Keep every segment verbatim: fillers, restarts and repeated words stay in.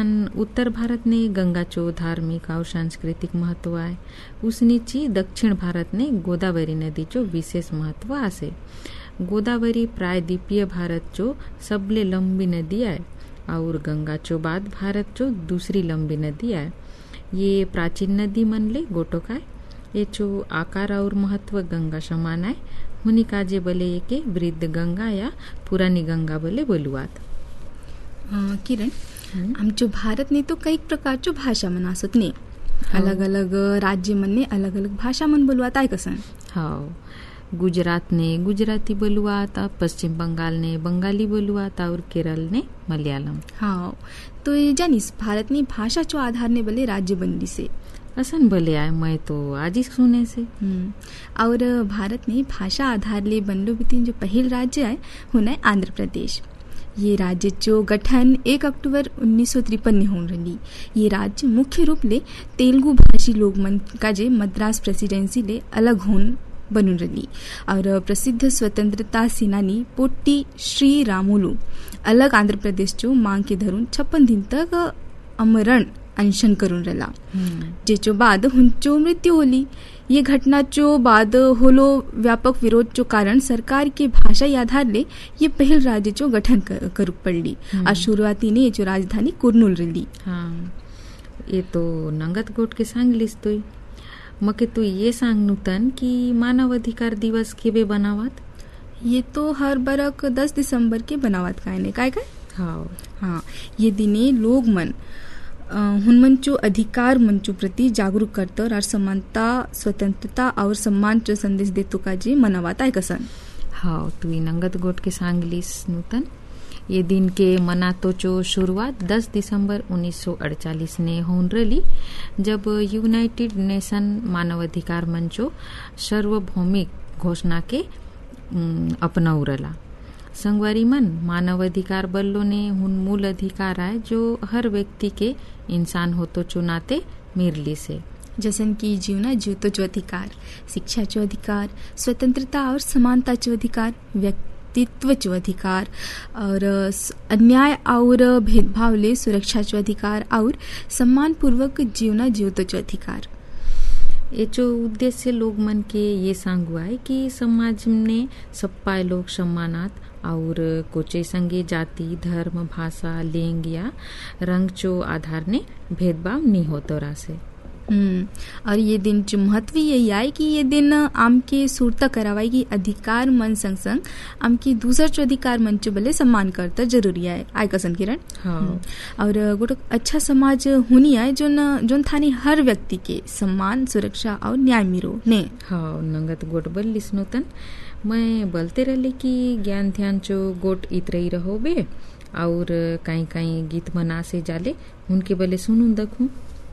उत्तर भारत ने गंगाचो धार्मिक और सांस्कृतिक महत्व आहे. उसनीची दक्षिण भारत ने गोदावरी नदीचो विशेष महत्व आसे. गोदावरी प्रायद्वीपीय भारत चो सबले लंबी नदी आहे और गंगाचो बाद भारत चो दूसरी लंबी नदी आहे. ये प्राचीन नदी मनले गोटो काय. ये चो आकार और महत्व गंगा समान आहे. हुनी काजे बले एके वृद्ध गंगा या पुरानी गंगा बले बोलुआत. किरण, आमचो भारत ने तो कई प्रकारचो भाषा मन आसत ने. अलग अलग राज्य मन ने अलग अलग भाषा मन बोलुआत आहे कसन. हाव, गुजरात ने गुजराती बोलुआत, पश्चिम बंगाल ने बंगाली बोलुआत और केरल ने मलयालम. हाँ, तो ये जानिस भारत ने भाषा चो आधार ने बले राज्य बनली से असन बोले आए. मैं तो आज ही सुने से. और भारत में भाषा आधार ले बनलो बितिन जो पहल राज्य है होना है आंध्र प्रदेश. ये राज्य जो गठन एक अक्टूबर उन्नीस सौ तिरपन में होने रही. ये राज्य मुख्य रूप ले तेलुगु भाषी लोग मन का जे मद्रास प्रेसिडेंसी ले अलग होन बनून रही. और प्रसिद्ध स्वतंत्रता सेनानी पोट्टी श्री रामुलु अलग आंध्र प्रदेश जो मांग के धरून छप्पन दिन तक अमरण अनशन करून रला. जेचो बाद हुंचो मृत्यू होली. ये घटना चो बाद होलो व्यापक विरोध चो कारण सरकार के भाषा आधार ले ये पहल राज्य चो गठन कर, कर पड़ली. और शुरुआती ने जो राजधानी कुर्नूल रही. हाँ, ये तो नंगत गोट के सांगलीस तो मके तो ये सांग नूतन कि मानव अधिकार दिवस केबे बनावत. ये तो हर बरक दस दिसंबर के बनावत काय ने काय काय. हाँ हाँ, ये दिने लोग मन हुनमंचो अधिकार मंचो प्रति जागरूक करतो और समानता स्वतंत्रता और सम्मान चो संदेश देतो का जे मनावात आहे कसन. हाँ, तू नंगत गोट के सांगलीस नूतन. ये दिन के मनातो चो शुरुआत दस दिसंबर उन्नीस सौ अड़तालीस ने होन रही, जब यूनाइटेड नेशन मानवाधिकार मंचो सार्वभौमिक घोषणा के अपनाऊ रला. संगवारी मन मानवाधिकार बल्लो ने हुन मूल अधिकार आए जो हर व्यक्ति के इंसान होतो चो नाते मिरली से. जैसन की जीवना जीवतो चो अधिकार, शिक्षा चो अधिकार, स्वतंत्रता और समानता चो अधिकार, व्यक्तित्व चो अधिकार और अन्याय और भेदभाव ले सुरक्षा चो अधिकार और सम्मान पूर्वक जीवना जीवतो चो अधिकार. ये जो उद्देश्य लोग मन के ये सांगु है कि समाज ने सप्पाय लोग सम्मानात और कोचे संगे जाति धर्म भाषा लिंग या रंग चो आधार ने भेदभाव नहीं होतो रासे. हम्म और ये दिन जो महत्व यही आए कि ये दिन आम के सूरता करावाई की अधिकार मन संग संग आम की दूसर चो अधिकार मन चो बले सम्मान करता जरूरी है आय कसन किरण. हाँ. और गोटो अच्छा समाज होनी है जो न जोन थाने हर व्यक्ति के सम्मान सुरक्षा और न्याय मिरो ने. हाँ, नंगत गोट बल लिसनोतन मैं बोलते रहले कि ज्ञान ध्यान चो गोट इतरई रहो बे और कहीं कहीं गीत मना से जाले उनके बले सुनूं दखूं.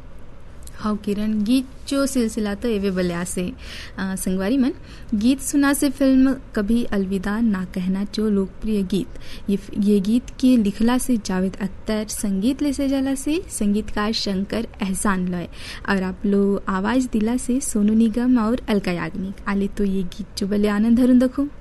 हाँ किरण, गीत जो सिलसिला तो एवे बले आसे. संगवारी मन गीत सुना से फिल्म कभी अलविदा ना कहना जो लोकप्रिय गीत. ये ये गीत के लिखला से जावेद अख्तर, संगीत ले से जाला से संगीतकार शंकर एहसान लय और आप लोग आवाज दिला से सोनू निगम और अलका याग्निक आले. तो ये गीत जो बले आनंद धरुन दखो.